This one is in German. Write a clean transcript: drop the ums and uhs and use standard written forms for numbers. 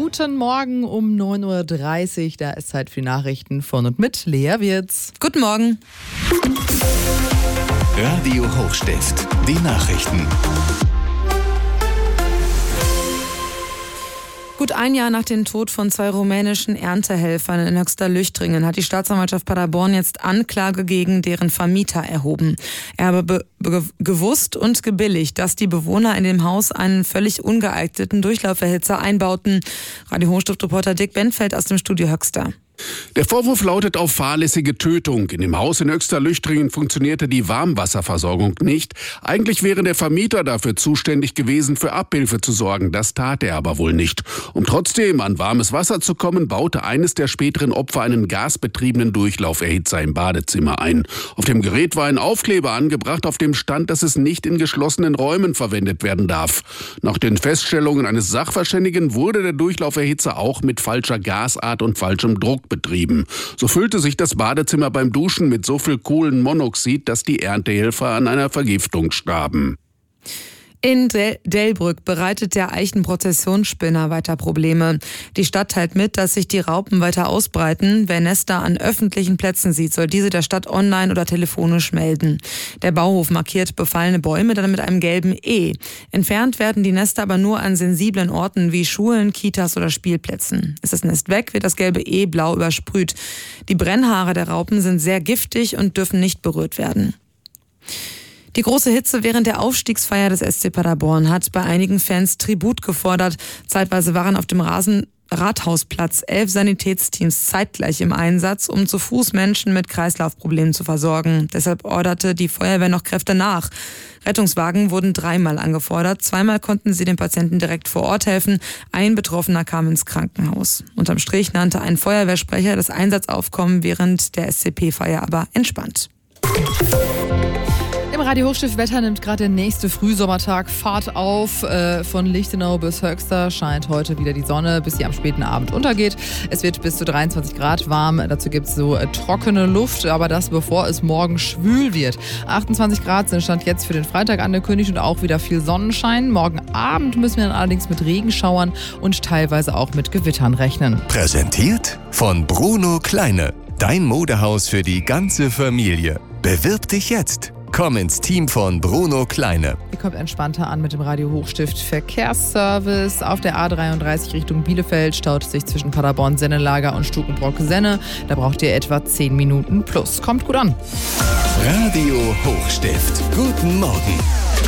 Guten Morgen um 9.30 Uhr. Da ist Zeit für die Nachrichten von und mit Lea Wirz. Guten Morgen. Radio Hochstift, die Nachrichten. Gut ein Jahr nach dem Tod von 2 rumänischen Erntehelfern in Höxter-Lüchtringen hat die Staatsanwaltschaft Paderborn jetzt Anklage gegen deren Vermieter erhoben. Er habe gewusst und gebilligt, dass die Bewohner in dem Haus einen völlig ungeeigneten Durchlauferhitzer einbauten. Radio Hochstift-Reporter Dick Benfeld aus dem Studio Höxter. Der Vorwurf lautet auf fahrlässige Tötung. In dem Haus in Höxter-Lüchtringen funktionierte die Warmwasserversorgung nicht. Eigentlich wäre der Vermieter dafür zuständig gewesen, für Abhilfe zu sorgen. Das tat er aber wohl nicht. Um trotzdem an warmes Wasser zu kommen, baute eines der späteren Opfer einen gasbetriebenen Durchlauferhitzer im Badezimmer ein. Auf dem Gerät war ein Aufkleber angebracht, auf dem stand, dass es nicht in geschlossenen Räumen verwendet werden darf. Nach den Feststellungen eines Sachverständigen wurde der Durchlauferhitzer auch mit falscher Gasart und falschem Druck betrieben. So füllte sich das Badezimmer beim Duschen mit so viel Kohlenmonoxid, dass die Erntehelfer an einer Vergiftung starben. In Delbrück bereitet der Eichenprozessionsspinner weiter Probleme. Die Stadt teilt mit, dass sich die Raupen weiter ausbreiten. Wer Nester an öffentlichen Plätzen sieht, soll diese der Stadt online oder telefonisch melden. Der Bauhof markiert befallene Bäume dann mit einem gelben E. Entfernt werden die Nester aber nur an sensiblen Orten wie Schulen, Kitas oder Spielplätzen. Ist das Nest weg, wird das gelbe E blau übersprüht. Die Brennhaare der Raupen sind sehr giftig und dürfen nicht berührt werden. Die große Hitze während der Aufstiegsfeier des SC Paderborn hat bei einigen Fans Tribut gefordert. Zeitweise waren auf dem Rathausplatz 11 Sanitätsteams zeitgleich im Einsatz, um zu Fuß Menschen mit Kreislaufproblemen zu versorgen. Deshalb orderte die Feuerwehr noch Kräfte nach. Rettungswagen wurden 3-mal angefordert. 2-mal konnten sie den Patienten direkt vor Ort helfen. Ein Betroffener kam ins Krankenhaus. Unterm Strich nannte ein Feuerwehrsprecher das Einsatzaufkommen während der SCP-Feier aber entspannt. Im Radio Hochstift Wetter nimmt gerade der nächste Frühsommertag Fahrt auf. Von Lichtenau bis Höxter scheint heute wieder die Sonne, bis sie am späten Abend untergeht. Es wird bis zu 23 Grad warm. Dazu gibt es so trockene Luft, aber das bevor es morgen schwül wird. 28 Grad sind Stand jetzt für den Freitag angekündigt und auch wieder viel Sonnenschein. Morgen Abend müssen wir dann allerdings mit Regenschauern und teilweise auch mit Gewittern rechnen. Präsentiert von Bruno Kleine. Dein Modehaus für die ganze Familie. Bewirb dich jetzt. Komm ins Team von Bruno Kleine. Ihr kommt entspannter an mit dem Radio Hochstift Verkehrsservice. Auf der A33 Richtung Bielefeld staut sich zwischen Paderborn-Sennelager und Stukenbrock-Senne. Da braucht ihr etwa 10 Minuten plus. Kommt gut an. Radio Hochstift. Guten Morgen.